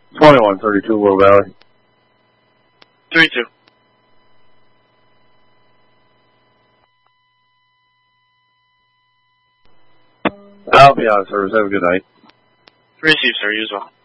2132 Will Valley. 3-2. I'll be out of service. Have a good night. Receive, sir. You as well.